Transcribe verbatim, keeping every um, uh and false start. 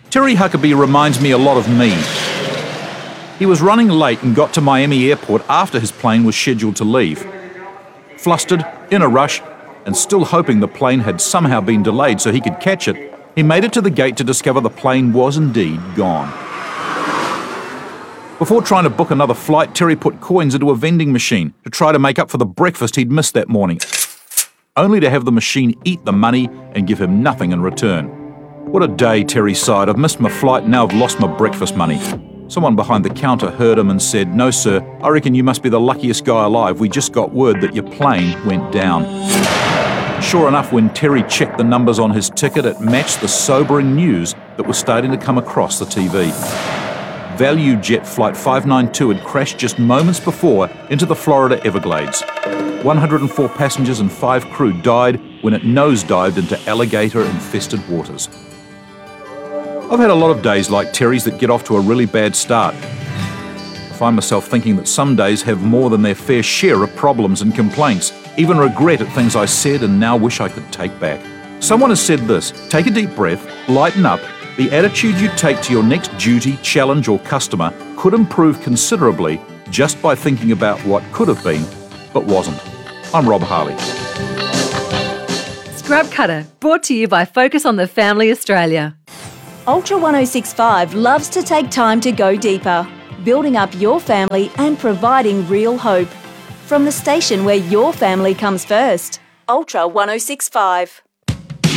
Terry Huckabee reminds me a lot of me. He was running late and got to Miami Airport after his plane was scheduled to leave. Flustered, in a rush, and still hoping the plane had somehow been delayed so he could catch it, he made it to the gate to discover the plane was indeed gone. Before trying to book another flight, Terry put coins into a vending machine to try to make up for the breakfast he'd missed that morning, only to have the machine eat the money and give him nothing in return. What a day, Terry sighed. I've missed my flight and now I've lost my breakfast money. Someone behind the counter heard him and said, "No, sir, I reckon you must be the luckiest guy alive. We just got word that your plane went down." Sure enough, when Terry checked the numbers on his ticket, it matched the sobering news that was starting to come across the T V. ValueJet Flight five nine two had crashed just moments before into the Florida Everglades. one hundred four passengers and five crew died when it nosedived into alligator-infested waters. I've had a lot of days like Terry's that get off to a really bad start. I find myself thinking that some days have more than their fair share of problems and complaints, even regret at things I said and now wish I could take back. Someone has said this: take a deep breath, lighten up. The attitude you take to your next duty, challenge or customer could improve considerably just by thinking about what could have been, but wasn't. I'm Rob Harley. Scrub Cutter, brought to you by Focus on the Family Australia. Ultra one oh six point five loves to take time to go deeper, building up your family and providing real hope. From the station where your family comes first, Ultra one oh six point five.